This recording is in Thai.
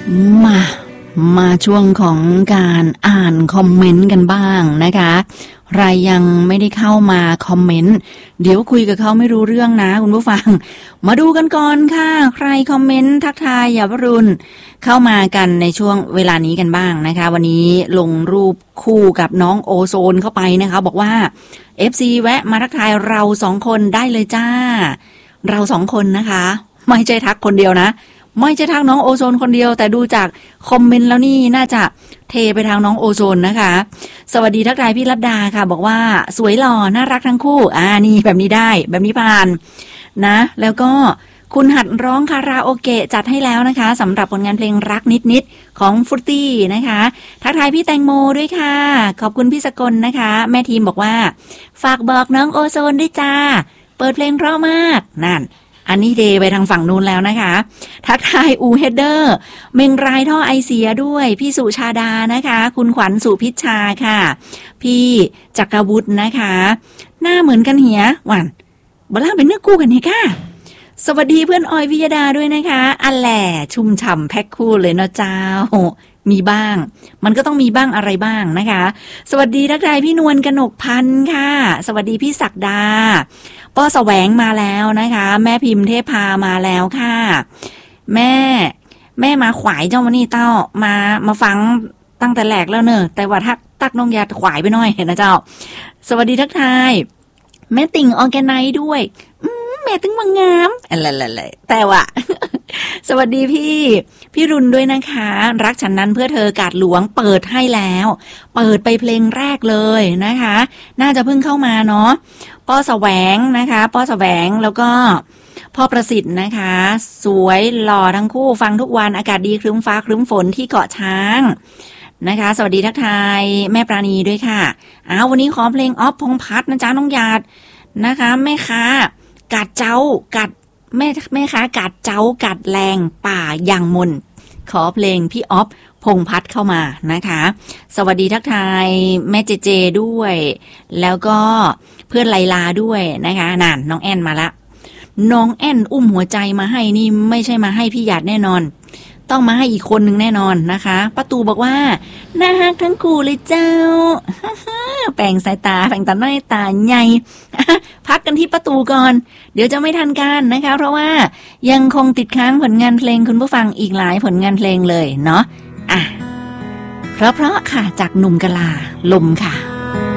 มามาช่วงของการอ่านคอมเมนต์กันบ้างนะคะใครยังไม่ได้เข้ามาคอมเมนต์เดี๋ยวคุยกับเขาไม่รู้เรื่องนะคุณผู้ฟังมาดูกันก่อนค่ะใครคอมเมนต์ทักทายอย่ารุนเข้ามากันในช่วงเวลานี้กันบ้างนะคะวันนี้ลงรูปคู่กับน้องโอโซนเข้าไปนะคะบอกว่า FC แวะมาทักทายเรา2คนได้เลยจ้าเรา2คนนะคะไม่ใช่ทักคนเดียวนะไม่ใช่ทางน้องโอโซนคนเดียวแต่ดูจากคอมเมนต์แล้วนี่น่าจะเทไปทางน้องโอโซนนะคะสวัสดีทักทายพี่รัตดาค่ะบอกว่าสวยหล่อน่ารักทั้งคู่นี่แบบนี้ได้แบบนี้ผ่านนะแล้วก็คุณหัดร้องคาราโอเกะจัดให้แล้วนะคะสำหรับผลงานเพลงรักนิดๆของฟรุตตี้นะคะทักทายพี่แตงโมด้วยค่ะขอบคุณพี่สกลนะคะแม่ทีมบอกว่าฝากบอกน้องโอโซนด้วยจ้าเปิดเพลงเพราะมากนั่นอันนี้เดไปทางฝั่งนู้นแล้วนะคะทักทายอูเฮดเดอร์เมงรายท่อไอเสียด้วยพี่สุชาดานะคะคุณขวัญสุพิชชาค่ะพี่จักรวุฒินะคะหน้าเหมือนกันเหียหวานบ้าเป็นเนื้อคู่กันเฮค่ะสวัสดีเพื่อนออยวิยดาด้วยนะคะอันแหล่ชุ่มฉ่ำแพ็คคู่เลยเนาะเจ้ามีบ้างมันก็ต้องมีบ้างอะไรบ้างนะคะสวัสดีทักทายพี่นวลกนกพันธ์ค่ะสวัสดีพี่ศักดาป้อแสวงมาแล้วนะคะแม่พิมพ์เทพพามาแล้วค่ะแม่มาขวายเจ้าวันนี้เต้ามาฟังตั้งแต่แรกแล้วเนอะแต่ว่าตักน้องยาขวายไปหน่อยนะเจ้าสวัสดีทักทายแม่ติ่งออร์แกไนซ์ด้วยแม่ตึงวังงามอะไรแต่ว่า สวัสดีพี่รุนด้วยนะคะรักฉันนั้นเพื่อเธอกาดหลวงเปิดให้แล้วเปิดไปเพลงแรกเลยนะคะน่าจะเพิ่งเข้ามาเนาะป้อแสวงนะคะป้อแสวงแล้วก็พ่อประสิทธิ์นะคะสวยหล่อทั้งคู่ฟังทุกวันอากาศดีครึ้มฟ้าครึ้มฝนที่เกาะช้างนะคะสวัสดีทักทายแม่ปราณีด้วยค่ะวันนี้ขอเพลงออฟพงษ์พัฒน์นะจ๊ะน้องหยาดนะคะแม่ค้ากัดเจ้ากัดแม่ค้ากัดเจ้ากัดแรงป่าอย่างมนขอเพลงพี่ออฟพงษ์พัฒน์เข้ามานะคะสวัสดีทักทายแม่เจด้วยแล้วก็เพื่อนไลลาด้วยนะคะนั่นน้องแอนมาละน้องแอนอุ้มหัวใจมาให้นี่ไม่ใช่มาให้พี่หยาดแน่นอนต้องมาให้อีกคนหนึ่งแน่นอนนะคะป้าตูบอกว่าน่าฮักทั้งคู่เลยเจ้า แปลงสายตาแปลงตาน้อยตาใหญ่ พักกันที่ป้าตูก่อนเดี๋ยวจะไม่ทันการนะคะเพราะว่ายังคงติดค้างผลงานเพลงคุณผู้ฟังอีกหลายผลงานเพลงเลยเนาะเพราะค่ะจากหนุ่มกะลาลมค่ะ